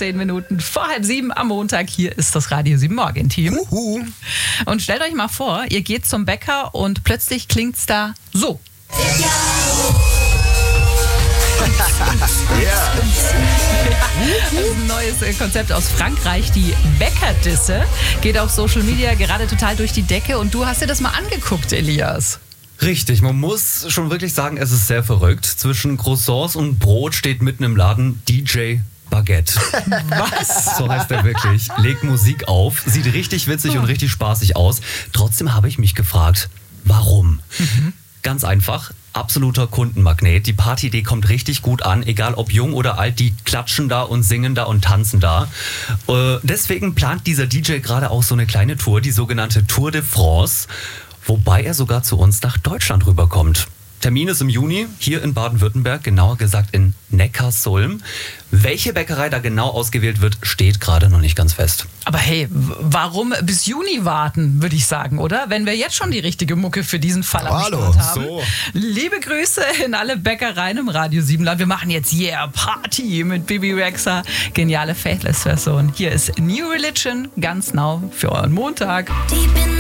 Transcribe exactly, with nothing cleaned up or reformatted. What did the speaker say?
zehn Minuten vor halb sieben am Montag. Hier ist das Radio sieben Morgen-Team. Uhu. Und stellt euch mal vor, ihr geht zum Bäcker und plötzlich klingt's da so. Ja. Das ist ein neues Konzept aus Frankreich, die Bäckerdisse. Geht auf Social Media gerade total durch die Decke und du hast dir das mal angeguckt, Elias. Richtig, man muss schon wirklich sagen, es ist sehr verrückt. Zwischen Croissants und Brot steht mitten im Laden D J Baguette. Was? So heißt er wirklich. Legt Musik auf, sieht richtig witzig und richtig spaßig aus. Trotzdem habe ich mich gefragt, warum? Mhm. Ganz einfach, absoluter Kundenmagnet. Die Partyidee kommt richtig gut an, egal ob jung oder alt, die klatschen da und singen da und tanzen da. Äh, deswegen plant dieser D J gerade auch so eine kleine Tour, die sogenannte Tour de France, wobei er sogar zu uns nach Deutschland rüberkommt. Termin ist im Juni, hier in Baden-Württemberg, genauer gesagt in Neckarsulm. Welche Bäckerei da genau ausgewählt wird, steht gerade noch nicht ganz fest. Aber hey, w- warum bis Juni warten, würde ich sagen, oder? Wenn wir jetzt schon die richtige Mucke für diesen Fall am Hallo, Start haben. so. Liebe Grüße in alle Bäckereien im Radio sieben Land. Wir machen jetzt Yeah Party mit Bibi Rexha. Geniale Faithless-Version. Hier ist New Religion, ganz nah für euren Montag. Deep in